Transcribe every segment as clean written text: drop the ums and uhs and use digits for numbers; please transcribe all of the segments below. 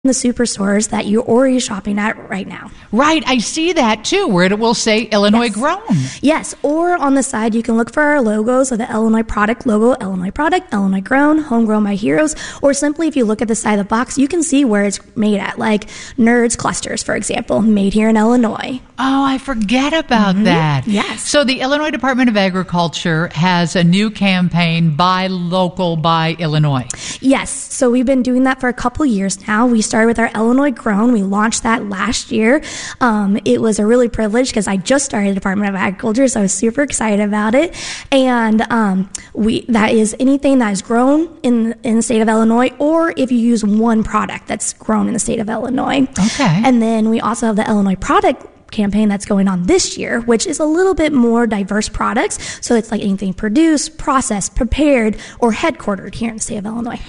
the superstores that you're already shopping at right now. Right, I see that too, where it will say Illinois grown. Yes, or on the side you can look for our logos of the Illinois product logo, Illinois product, Illinois grown, homegrown by Heroes, or simply if you look at the side of the box, you can see where it's made at, like Nerds Clusters, for example, made here in Illinois. Oh, I forget about that. Yes. So the Illinois Department of Agriculture has a new campaign, Buy Local, Buy Illinois. Yes, so we've been doing that for a couple years now. We started with our Illinois Grown. We launched that last year. It was a really privilege because I just started the Department of Agriculture, so I was super excited about it. And that is anything that is grown in the state of Illinois, or if you use one product that's grown in the state of Illinois. Okay. And then we also have the Illinois product campaign that's going on this year, which is a little bit more diverse products. So it's like anything produced, processed, prepared, or headquartered here in the state of Illinois.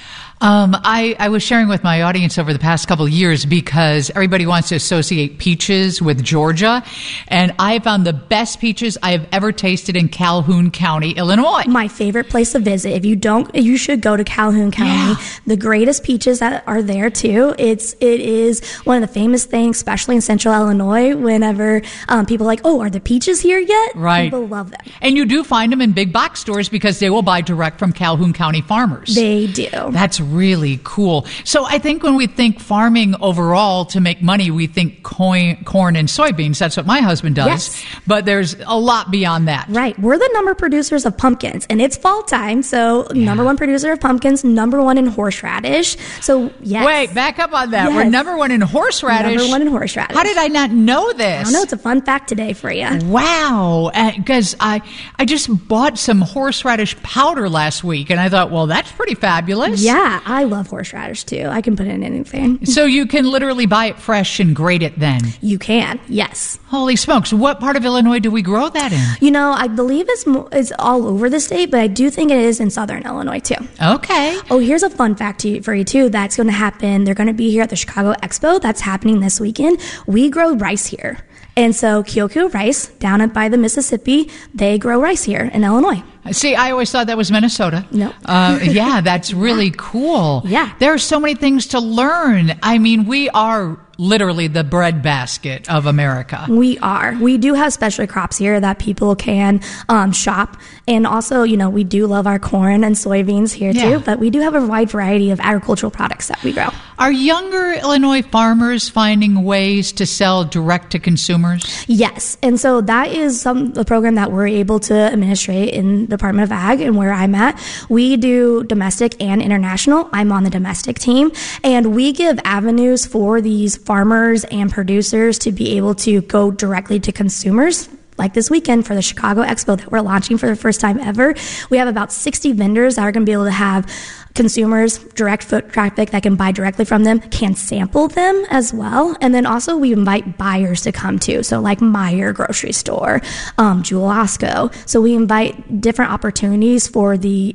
I was sharing with my audience over the past couple of years because everybody wants to associate peaches with Georgia, and I found the best peaches I have ever tasted in Calhoun County, Illinois. My favorite place to visit. If you don't, you should go to Calhoun County. Yeah. The greatest peaches that are there too. It is one of the famous things, especially in Central Illinois. Whenever people are like, "Oh, are the peaches here yet?" Right. People love them. And you do find them in big box stores because they will buy direct from Calhoun County farmers. They do. That's really cool. So I think when we think farming overall to make money, we think corn and soybeans. That's what my husband does. Yes. But there's a lot beyond that. Right. We're the number producers of pumpkins, and it's fall time. So number one producer of pumpkins, number one in horseradish. So yes. Wait, back up on that. Yes. We're number one in horseradish. Number one in horseradish. How did I not know this? I don't know. It's a fun fact today for you. Wow. Because I just bought some horseradish powder last week, and I thought, well, that's pretty fabulous. Yeah, I love horseradish too. I can put it in anything. So you can literally buy it fresh and grate it then? You can, yes. Holy smokes. What part of Illinois do we grow that in? You know, I believe it's all over the state, but I do think it is in southern Illinois too. Okay. Oh, here's a fun fact for you too. That's going to happen. They're going to be here at the Chicago Expo. That's happening this weekend. We grow rice here. And so Kyokyo Rice, down by the Mississippi, they grow rice here in Illinois. See, I always thought that was Minnesota. No. Yeah, that's really cool. Yeah. There are so many things to learn. I mean, we are literally the breadbasket of America. We are. We do have specialty crops here that people can shop. And also, you know, we do love our corn and soybeans here too, but we do have a wide variety of agricultural products that we grow. Are younger Illinois farmers finding ways to sell direct to consumers? Yes. And so that is the program that we're able to administrate in the Department of Ag and where I'm at. We do domestic and international. I'm on the domestic team, and we give avenues for these farmers and producers to be able to go directly to consumers. Like this weekend for the Chicago Expo that we're launching for the first time ever, we have about 60 vendors that are going to be able to have consumers, direct foot traffic that can buy directly from them, can sample them as well. And then also we invite buyers to come too. So like Meijer grocery store, Jewel Osco. So we invite different opportunities for these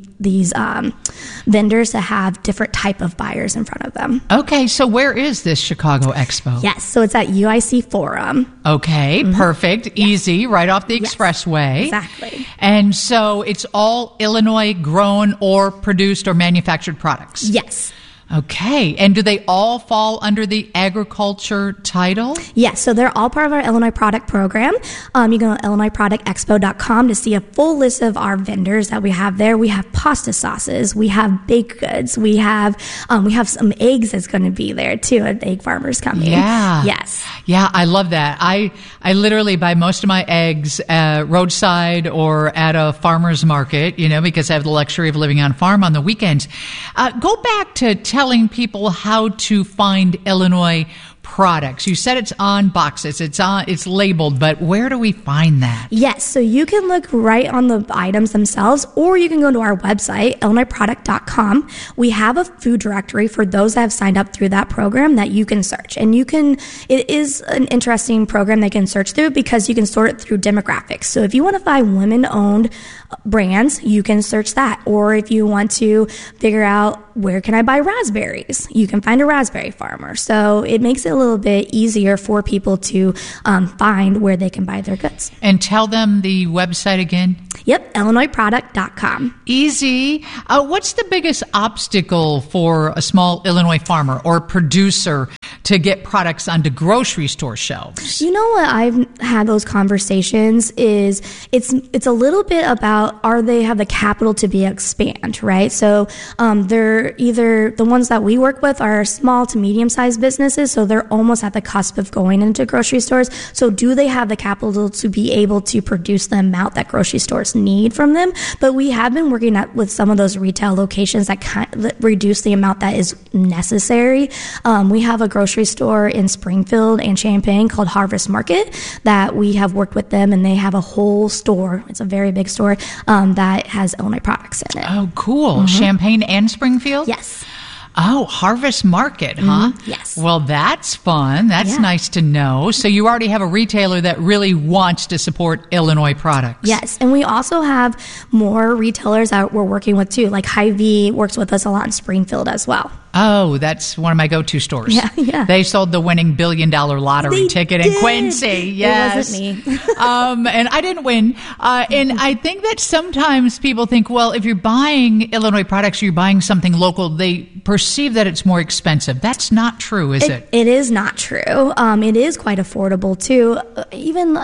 vendors to have different type of buyers in front of them. Okay, so where is this Chicago Expo? Yes, so it's at UIC Forum. Okay, perfect, easy, right off the expressway. Exactly. And so it's all Illinois grown or produced or manufactured products? Yes. Okay. And do they all fall under the agriculture title? Yes. So they're all part of our Illinois product program. You go to IllinoisProductExpo.com to see a full list of our vendors that we have there. We have pasta sauces. We have baked goods. We have some eggs that's going to be there too. Egg farmers coming. Yeah. Yes. Yeah. I love that. I literally buy most of my eggs roadside or at a farmer's market, you know, because I have the luxury of living on farm on the weekends. Go back to telling people how to find Illinois products. You said it's on boxes, it's labeled, but where do we find that? Yes, so you can look right on the items themselves, or you can go to our website, IllinoisProduct.com. We have a food directory for those that have signed up through that program that you can search. And it is an interesting program they can search through because you can sort it through demographics. So if you want to find women-owned brands, you can search that. Or if you want to figure out where can I buy raspberries, you can find a raspberry farmer. So it makes it a little bit easier for people to find where they can buy their goods. And tell them the website again. Yep, IllinoisProduct.com. Easy. What's the biggest obstacle for a small Illinois farmer or producer to get products onto grocery store shelves? You know what I've had those conversations is it's a little bit about they have the capital to be expand, right? So they're either the ones that we work with are small to medium sized businesses, so they're almost at the cusp of going into grocery stores. So do they have the capital to be able to produce the amount that grocery stores need from them? But we have been working with some of those retail locations that reduce the amount that is necessary. We have a grocery store in Springfield and Champaign called Harvest Market that we have worked with them, and they have a whole store. It's a very big store that has Illinois products in it. Oh, cool. Champaign and Springfield? Yes. Oh, Harvest Market, huh? Yes. Well, that's fun. That's nice to know. So you already have a retailer that really wants to support Illinois products. Yes, and we also have more retailers that we're working with too. Like Hy-Vee works with us a lot in Springfield as well. Oh, that's one of my go-to stores. Yeah. They sold the winning $1 billion lottery ticket in Quincy. Yes. It wasn't me. And I didn't win. And I think that sometimes people think, well, if you're buying Illinois products, you're buying something local, they perceive that it's more expensive. That's not true, is it? It is not true. It is quite affordable too. Even,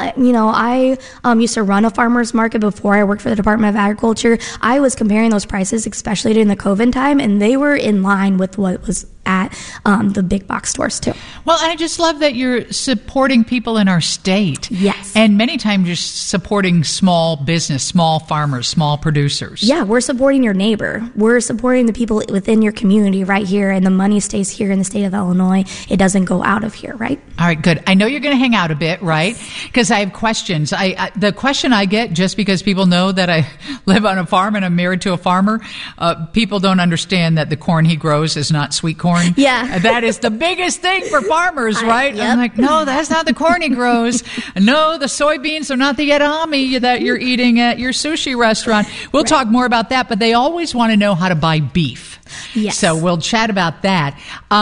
I used to run a farmer's market before I worked for the Department of Agriculture. I was comparing those prices, especially during the COVID time, and they were in line with what was at the big box stores too. Well, I just love that you're supporting people in our state. Yes. And many times you're supporting small business, small farmers, small producers. Yeah, we're supporting your neighbor. We're supporting the people within your community right here, and the money stays here in the state of Illinois. It doesn't go out of here, right? All right, good. I know you're going to hang out a bit, right? Because I have questions. The question I get, just because people know that I live on a farm and I'm married to a farmer, people don't understand that the corn he grows is not sweet corn. Yeah. That is the biggest thing for farmers, right? Yep. I'm like, no, that's not the corn he grows. No, the soybeans are not the edamame that you're eating at your sushi restaurant. We'll talk more about that, but they always want to know how to buy beef. Yes. So we'll chat about that.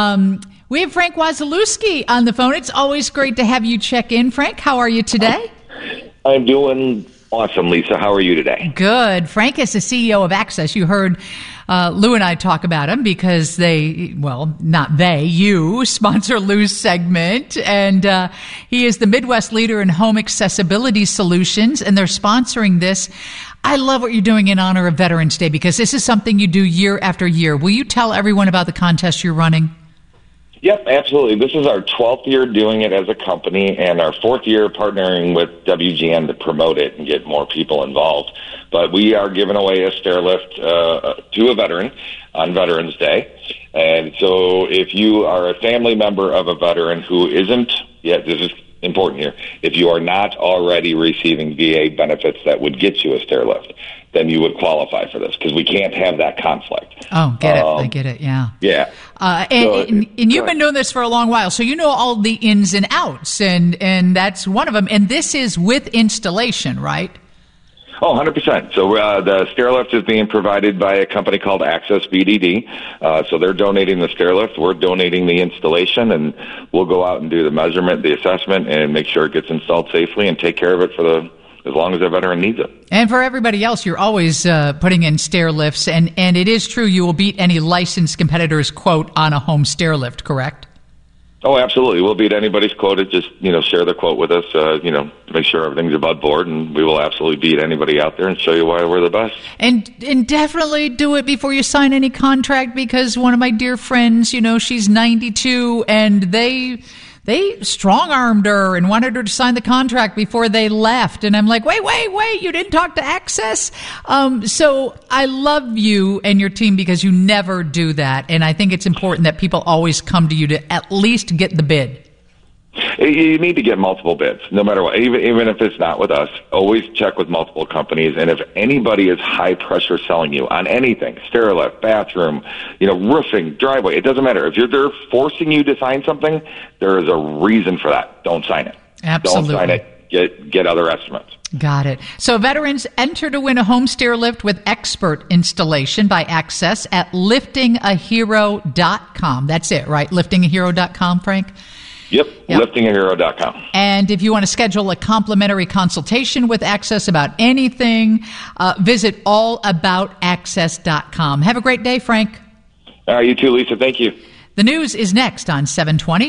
We have Frank Wasilewski on the phone. It's always great to have you check in. Frank, how are you today? I'm doing awesome, Lisa. How are you today? Good. Frank is the CEO of Access. You heard Lou and I talk about him because you sponsor Lou's segment. And he is the Midwest leader in home accessibility solutions, and they're sponsoring this. I love what you're doing in honor of Veterans Day because this is something you do year after year. Will you tell everyone about the contest you're running? Yep, absolutely. This is our 12th year doing it as a company and our 4th year partnering with WGN to promote it and get more people involved. But we are giving away a stair lift to a veteran on Veterans Day. And so if you are a family member of a veteran who isn't yet, this is important here, if you are not already receiving VA benefits that would get you a stair lift, then you would qualify for this because we can't have that conflict. Oh, get it. I get it. Yeah. Yeah. And you've been doing this for a long while, so you know all the ins and outs, and that's one of them. And this is with installation, right? Oh, 100%. So the stair lift is being provided by a company called Access BDD. So they're donating the stair lift. We're donating the installation, and we'll go out and do the measurement, the assessment, and make sure it gets installed safely and take care of it as long as a veteran needs it. And for everybody else, you're always putting in stair lifts, and it is true you will beat any licensed competitor's quote on a home stair lift, correct? Oh, absolutely. We'll beat anybody's quote. Just, share the quote with us, to make sure everything's above board, and we will absolutely beat anybody out there and show you why we're the best. And definitely do it before you sign any contract, because one of my dear friends, she's 92, and they strong-armed her and wanted her to sign the contract before they left. And I'm like, wait, you didn't talk to Access? So I love you and your team because you never do that. And I think it's important that people always come to you to at least get the bid. You need to get multiple bids, no matter what. Even if it's not with us, always check with multiple companies. And if anybody is high pressure selling you on anything, stair lift, bathroom, roofing, driveway, it doesn't matter. If they're forcing you to sign something, there is a reason for that. Don't sign it. Absolutely. Don't sign it. Get other estimates. Got it. So veterans, enter to win a home stair lift with expert installation by Access at liftingahero.com. That's it, right? Liftingahero.com, Frank? Yep. liftingahero.com. And if you want to schedule a complimentary consultation with Access about anything, visit allaboutaccess.com. Have a great day, Frank. You too, Lisa. Thank you. The news is next on 720.